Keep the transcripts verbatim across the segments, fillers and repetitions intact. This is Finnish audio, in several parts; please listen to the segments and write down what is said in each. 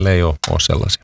ei ole, ole sellaisia.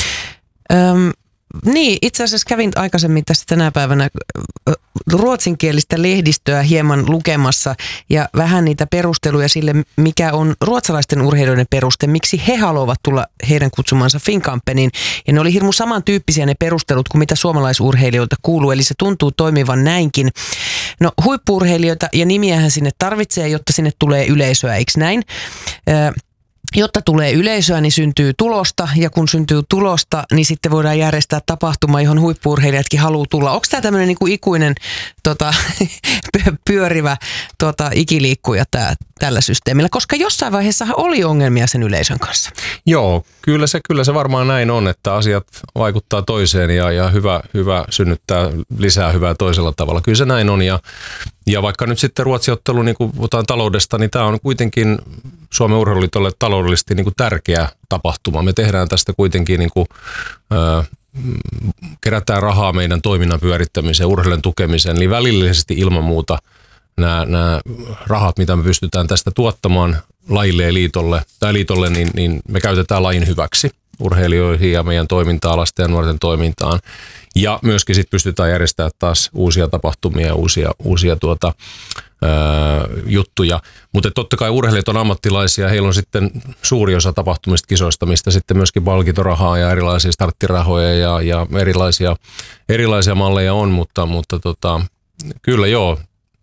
Öm, niin, itse asiassa kävin aikaisemmin tässä tänä päivänä ruotsinkielistä lehdistöä hieman lukemassa ja vähän niitä perusteluja sille, mikä on ruotsalaisten urheilijoiden peruste, miksi he haluavat tulla heidän kutsumansa Finkampeniin. Ja ne oli hirmu samantyyppisiä ne perustelut kuin mitä suomalaisurheilijoilta kuuluu, eli se tuntuu toimivan näinkin. No huippu-urheilijoita ja nimiähän sinne tarvitsee, jotta sinne tulee yleisöä, eikö näin? Öö, Jotta tulee yleisöä, niin syntyy tulosta, ja kun syntyy tulosta, niin sitten voidaan järjestää tapahtuma, johon huippu-urheilijatkin haluaa tulla. Onko tämä tämmöinen niin kuin ikuinen tota, pyörivä tota, ikiliikkuja tää, tällä systeemillä? Koska jossain vaiheessa oli ongelmia sen yleisön kanssa. Joo, kyllä se, kyllä se varmaan näin on, että asiat vaikuttaa toiseen ja, ja hyvä, hyvä synnyttää lisää hyvää toisella tavalla. Kyllä se näin on, ja, ja vaikka nyt sitten Ruotsi-ottelu, niin kuin puhutaan taloudesta, niin tämä on kuitenkin Suomen Urheiluliitolle taloudellisesti niin kuin tärkeä tapahtuma. Me tehdään tästä kuitenkin, niin kuin, ö, kerätään rahaa meidän toiminnan pyörittämiseen, urheilun tukemiseen, eli välillisesti ilman muuta nämä, nämä rahat, mitä me pystytään tästä tuottamaan lajille ja liitolle, tai liitolle, niin, niin me käytetään lajin hyväksi urheilijoihin ja meidän toimintaan, lasten ja nuorten toimintaan. Ja myöskin sitten pystytään järjestämään taas uusia tapahtumia ja uusia, uusia tuota, ää, juttuja. Mutta totta kai urheilijat on ammattilaisia, heillä on sitten suuri osa tapahtumista, kisoista, mistä sitten myöskin palkintorahaa ja erilaisia starttirahoja ja, ja erilaisia, erilaisia malleja on, mutta, mutta tota, kyllä joo.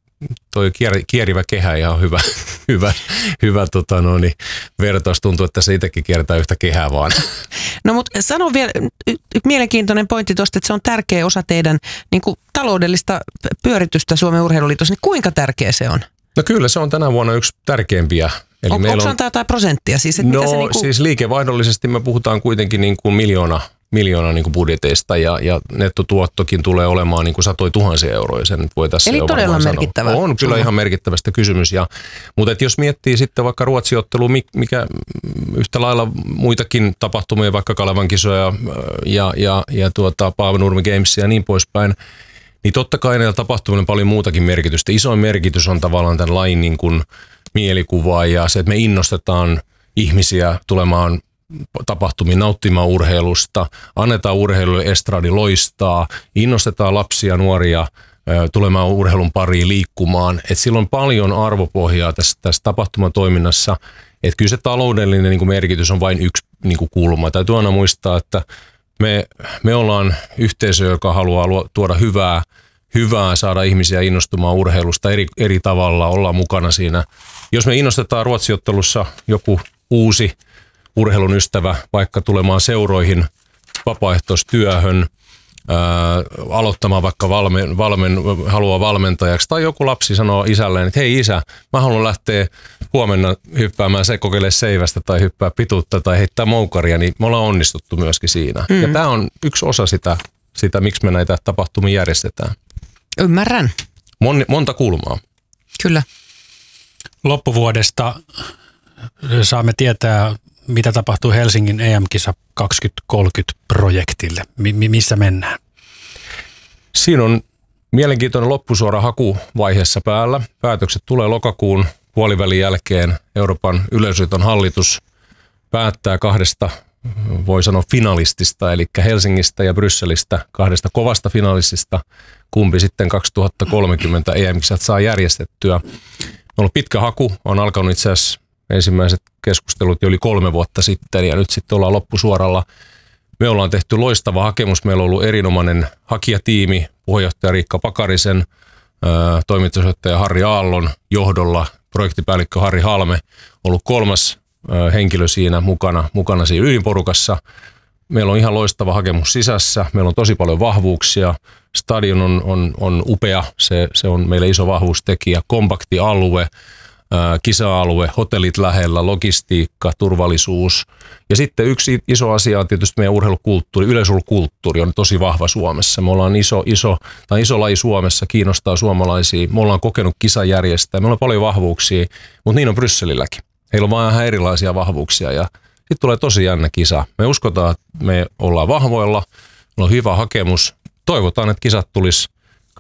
Toi kier, kierivä kehä ihan hyvä, hyvä, hyvä tota no, niin vertaus. Tuntuu, että se itsekin kiertää yhtä kehää vaan. No mutta sano vielä, y- mielenkiintoinen pointti tuosta, että se on tärkeä osa teidän niin kuin taloudellista pyöritystä Suomen Urheiluliitossa, niin kuinka tärkeä se on? No kyllä se on tänä vuonna yksi tärkeimpiä. Eli on, meillä onko on jotain prosenttia? Siis, että no mikä se niin kuin... siis liikevaihdollisesti me puhutaan kuitenkin niin kuin miljoona, miljoona niin kuin budjeteista ja, ja nettotuottokin tulee olemaan niin kuin satoi tuhansia euroja. Sen nyt voi tässä eli jo todella sanoa. merkittävä. On kyllä ihan merkittävästä kysymys. Ja, mutta et jos miettii sitten vaikka Ruotsi-ottelu, mikä yhtä lailla muitakin tapahtumia, vaikka Kalevan kisoja ja, ja, ja tuota, Paavenurmi Games ja niin poispäin, niin totta kai näillä tapahtumilla on paljon muutakin merkitystä. Isoin merkitys on tavallaan tämän lain niin kuin mielikuva ja se, että me innostetaan ihmisiä tulemaan tapahtumiin, nauttimaan urheilusta, annetaan urheilulle estradi loistaa, innostetaan lapsia, nuoria tulemaan urheilun pariin liikkumaan. Et sillä on paljon arvopohjaa tässä, tässä tapahtumatoiminnassa. Et kyllä se taloudellinen niin kuin merkitys on vain yksi niin kuin kulma. Täytyy aina muistaa, että me, me ollaan yhteisö, joka haluaa tuoda hyvää, hyvää, saada ihmisiä innostumaan urheilusta eri, eri tavalla, ollaan mukana siinä. Jos me innostetaan Ruotsiottelussa joku uusi urheilun ystävä vaikka tulemaan seuroihin, vapaaehtoistyöhön, ää, aloittamaan vaikka valmen, valmen, haluaa valmentajaksi, tai joku lapsi sanoo isälleen, että hei isä, mä haluan lähteä huomenna hyppäämään se kokeilemaan seivästä tai hyppää pituutta tai heittää moukaria, niin me ollaan onnistuttu myöskin siinä. Mm. Ja tämä on yksi osa sitä, sitä, miksi me näitä tapahtumia järjestetään. Ymmärrän. Mon, monta kulmaa. Kyllä. Loppuvuodesta saamme tietää, mitä tapahtuu Helsingin E M-kisa kaksituhattakolmekymmentä-projektille. Mi- missä mennään? Siinä on mielenkiintoinen loppusuora hakuvaiheessa päällä. Päätökset tulee lokakuun puolivälin jälkeen. Euroopan yleisöliiton hallitus päättää kahdesta, voi sanoa finalistista, eli Helsingistä ja Brysselistä, kahdesta kovasta finalistista, kumpi sitten kaksituhattakolmekymmentä E M-kisat saa järjestettyä. On ollut pitkä haku, on alkanut itse asiassa ensimmäiset keskustelut jo yli kolme vuotta sitten ja nyt sitten ollaan loppusuoralla. Me ollaan tehty loistava hakemus. Meillä on ollut erinomainen hakijatiimi, puheenjohtaja Riikka Pakarisen, toimitusjohtaja Harri Aallon johdolla, projektipäällikkö Harri Halme, ollut kolmas henkilö siinä mukana, mukana siinä ydinporukassa. Meillä on ihan loistava hakemus sisässä, meillä on tosi paljon vahvuuksia, stadion on, on, on upea, se, se on meille iso vahvuustekijä, kompakti alue, kisa-alue, hotellit lähellä, logistiikka, turvallisuus. Ja sitten yksi iso asia on tietysti meidän urheilukulttuuri, yleisurheilukulttuuri on tosi vahva Suomessa. Me ollaan iso, iso, tai iso laji Suomessa, kiinnostaa suomalaisia. Me ollaan kokenut kisajärjestää, meillä on paljon vahvuuksia, mutta niin on Brysselilläkin. Heillä on vähän erilaisia vahvuuksia ja sitten tulee tosi jännä kisa. Me uskotaan, että me ollaan vahvoilla, meillä on hyvä hakemus. Toivotaan, että kisat tulisi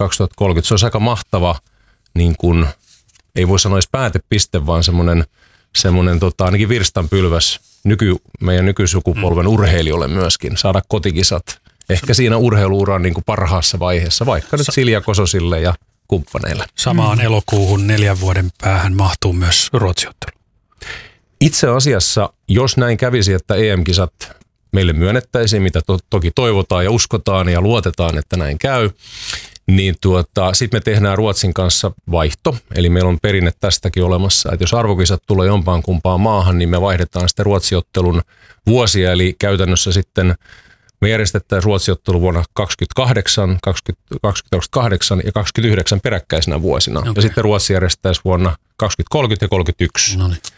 kaksituhattakolmekymmentä. Se olisi aika mahtava, niin kuin, ei voi sanoa edes päätepiste, vaan semmoinen semmoinen tota, ainakin virstanpylväs nyky, meidän nykysukupolven mm. urheilijoille myöskin, saada kotikisat ehkä siinä urheiluuran niin kuin parhaassa vaiheessa, vaikka nyt Silja Kososille ja kumppaneille. Samaan mm. elokuuhun neljän vuoden päähän mahtuu myös Ruotsi-ottelu. Itse asiassa, jos näin kävisi, että E M-kisat meille myönnettäisiin, mitä to- toki toivotaan ja uskotaan ja luotetaan, että näin käy, niin tuota, sitten me tehdään Ruotsin kanssa vaihto. Eli meillä on perinne tästäkin olemassa, että jos arvokisat tulee jompaan kumpaan maahan, niin me vaihdetaan sitten Ruotsiottelun vuosia. Eli käytännössä sitten me järjestettäisiin Ruotsiottelu vuonna kaksikymmentäkahdeksan, kaksikymmentäkahdeksan ja kaksikymmentäyhdeksän peräkkäisenä vuosina. Okay. Ja sitten Ruotsi järjestäisi vuonna kaksituhattakolmekymmentä ja kolmekymmentäyksi. No niin.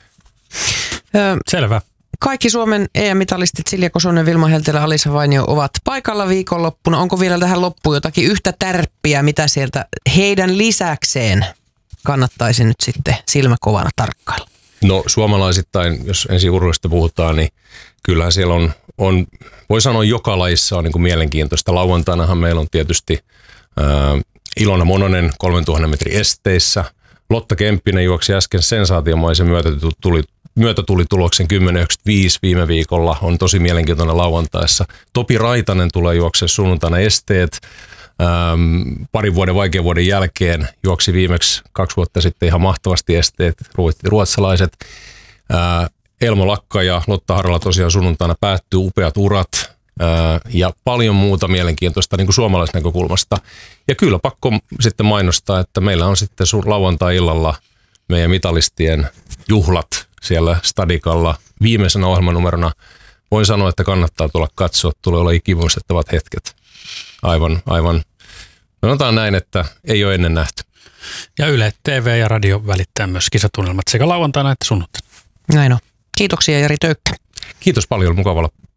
Öö, Selvä. Kaikki Suomen E M-mitalistit Silja Kosonen, Vilma Heltelä, Alisa Vainio ovat paikalla viikonloppuna. Onko vielä tähän loppuun jotakin yhtä tärppiä, mitä sieltä heidän lisäkseen kannattaisi nyt sitten silmäkovana tarkkailla? No suomalaisittain, jos ensin urheilusta puhutaan, niin kyllähän siellä on, on voi sanoa joka lajissa on niin kuin mielenkiintoista. Lauantainahan meillä on tietysti ää, Ilona Mononen kolmentuhannen metrin esteissä. Lotta Kemppinen juoksi äsken sensaatiomaisen myötätuli Myötätuli tuloksen kymmenen yhdeksänkymmentäviisi viime viikolla, on tosi mielenkiintoinen lauantaissa. Topi Raitanen tulee juoksemaan sunnuntaina esteet. Ähm, parin vuoden vaikean vuoden jälkeen juoksi viimeksi kaksi vuotta sitten ihan mahtavasti esteet, ruotsalaiset. Äh, Elmo Lakka ja Lotta Harala tosiaan sunnuntaina päättyy upeat urat äh, ja paljon muuta mielenkiintoista niin kuin suomalaisnäkökulmasta. Ja kyllä pakko sitten mainostaa, että meillä on sitten lauantai-illalla meidän mitalistien juhlat siellä Stadikalla viimeisenä ohjelmanumerona. Voin sanoa, että kannattaa tulla katsoa. Tulee olla ikimuistettavat hetket. Aivan, aivan. Sanotaan näin, että ei ole ennen nähty. Ja Yle T V ja radio välittää myös kisatunnelmat sekä lauantaina että sunnuntaina. Näin on. Kiitoksia Jari Töykkä. Kiitos paljon, mukavalla